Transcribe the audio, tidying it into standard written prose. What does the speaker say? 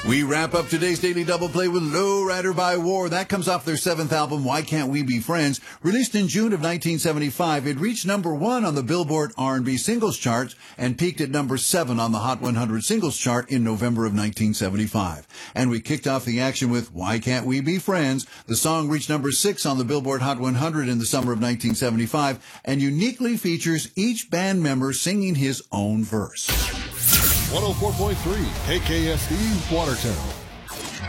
We wrap up today's Daily Double Play with Lowrider by War. That comes off their seventh album, Why Can't We Be Friends? Released in June of 1975, it reached number 1 on the Billboard R&B singles chart and peaked at number 7 on the Hot 100 singles chart in November of 1975. And we kicked off the action with Why Can't We Be Friends? The song reached number 6 on the Billboard Hot 100 in the summer of 1975 and uniquely features each band member singing his own verse. 104.3 KKSD Watertown.